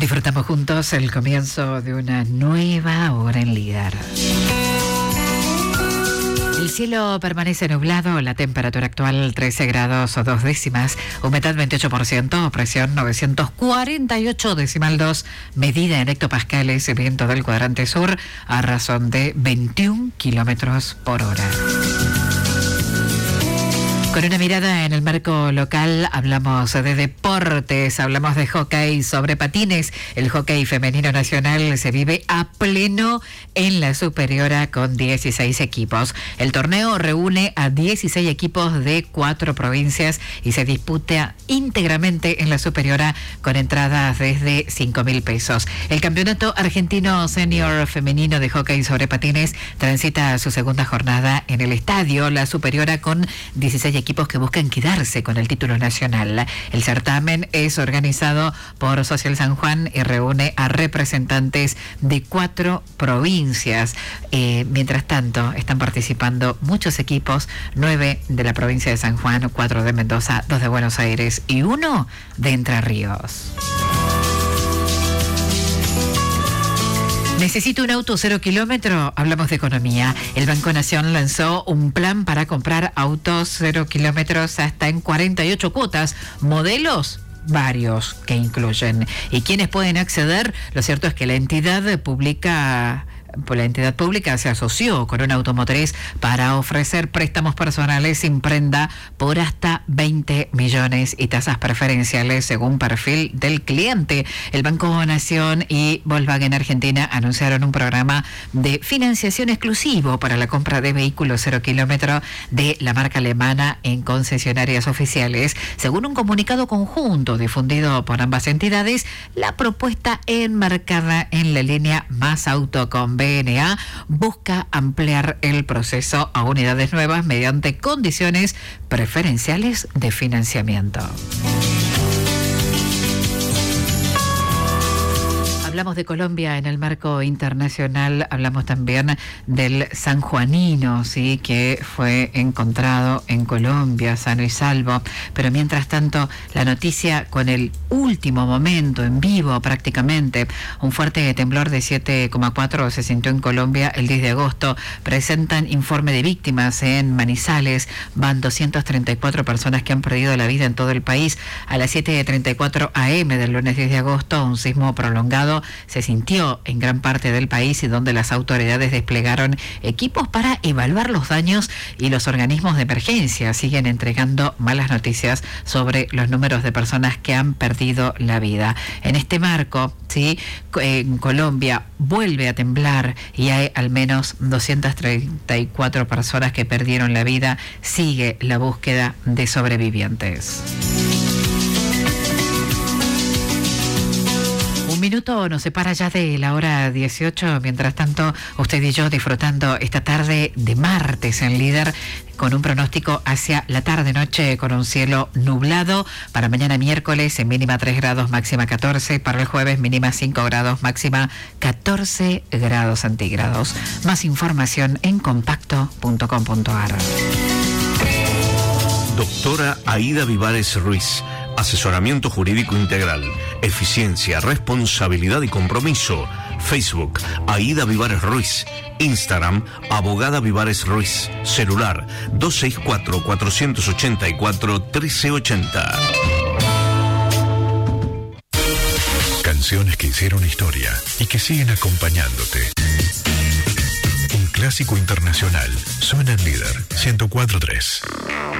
Disfrutamos juntos el comienzo de una nueva hora en Líder. El cielo permanece nublado, la temperatura actual 13 grados o 2 décimas, humedad 28%, presión 948,2, medida en hectopascales y viento del cuadrante sur a razón de 21 kilómetros por hora. Con una mirada en el marco local, hablamos de deportes, hablamos de hockey sobre patines. El hockey femenino nacional se vive a pleno en la Superiora con 16 equipos. El torneo reúne a 16 equipos de 4 provincias y se disputa íntegramente en la Superiora con entradas desde 5.000 pesos. El Campeonato Argentino Senior Femenino de Hockey sobre Patines transita su segunda jornada en el estadio La Superiora con 16 equipos que buscan quedarse con el título nacional. El certamen es organizado por Social San Juan y reúne a representantes de 4 provincias. Mientras tanto, están participando muchos equipos, 9 de la provincia de San Juan, 4 de Mendoza, 2 de Buenos Aires y 1 de Entre Ríos. ¿Necesito un auto 0 kilómetro? Hablamos de economía. El Banco Nación lanzó un plan para comprar autos 0 kilómetros hasta en 48 cuotas. Modelos varios que incluyen. ¿Y quiénes pueden acceder? Lo cierto es que la entidad pública se asoció con una automotriz para ofrecer préstamos personales sin prenda por hasta 20 millones y tasas preferenciales según perfil del cliente. El Banco Nación y Volkswagen Argentina anunciaron un programa de financiación exclusivo para la compra de vehículos 0 kilómetro de la marca alemana en concesionarias oficiales. Según un comunicado conjunto difundido por ambas entidades, la propuesta enmarcada en la línea Más Auto con BNA busca ampliar el proceso a unidades nuevas mediante condiciones preferenciales de financiamiento. Hablamos de Colombia en el marco internacional, hablamos también del sanjuanino, ¿sí?, que fue encontrado en Colombia, sano y salvo. Pero mientras tanto, la noticia con el último momento, en vivo prácticamente, un fuerte temblor de 7,4 se sintió en Colombia el 10 de agosto. Presentan informe de víctimas en Manizales. Van 234 personas que han perdido la vida en todo el país. A las 7:34 a.m. del lunes 10 de agosto, un sismo prolongado se sintió en gran parte del país y donde las autoridades desplegaron equipos para evaluar los daños y los organismos de emergencia siguen entregando malas noticias sobre los números de personas que han perdido la vida. En este marco, sí, en Colombia vuelve a temblar y hay al menos 234 personas que perdieron la vida. Sigue la búsqueda de sobrevivientes. Un minuto nos separa ya de la hora 18. Mientras tanto, usted y yo disfrutando esta tarde de martes en Líder, con un pronóstico hacia la tarde-noche con un cielo nublado. Para mañana miércoles en mínima 3 grados, máxima 14. Para el jueves mínima 5 grados, máxima 14 grados centígrados. Más información en compacto.com.ar. Doctora Aida Vivares Ruiz. Asesoramiento jurídico integral, eficiencia, responsabilidad y compromiso. Facebook, Aida Vivares Ruiz. Instagram, Abogada Vivares Ruiz. Celular, 264-484-1380. Canciones que hicieron historia y que siguen acompañándote. Un clásico internacional suena en Líder 104.3.